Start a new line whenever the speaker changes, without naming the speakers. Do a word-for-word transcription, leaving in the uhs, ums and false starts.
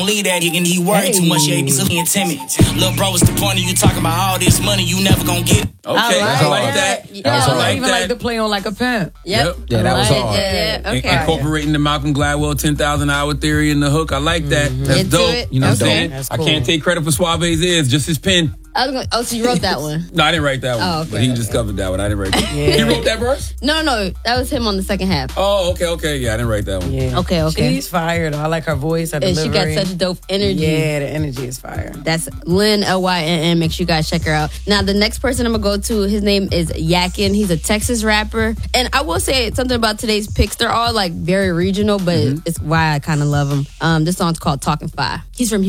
don't leave that nigga and he worry too much. Yeah, he be so timid. Little bro, what's the point of you talking about all this money you never gonna get?
Okay, I like, I like that.
Yeah,
I
I
like
even
that.
like to play on like a pimp.
Yep. yep. Yeah, that was
like,
hard.
Yeah, yeah. Okay.
In- incorporating the Malcolm Gladwell ten thousand hour theory in the hook. I like that.
Mm-hmm.
That's
Into
dope.
it.
You know
That's
what I'm saying?
dope. That's
I
cool.
can't take credit for Suave's ears, just his pen.
I was gonna, oh, so you wrote that one?
No, I didn't write that one.
Oh, okay,
but he
okay.
discovered that one. I didn't write that one.
Yeah.
He wrote that verse?
No, no, that was him on the second half.
Oh, okay, okay. Yeah, I didn't write that one.
Yeah.
Okay, okay.
She's fire though. I like her voice, her
And she
delivery.
got such dope energy.
Yeah, the energy is fire.
That's Lynn, L Y N N. Make sure you guys check her out. Now, the next person I'm going to go to, his name is Yakin. He's a Texas rapper. And I will say something about today's picks. They're all like very regional, but
Mm-hmm.
it's why I kind of love them. Um, this song's called Talking Five. He's from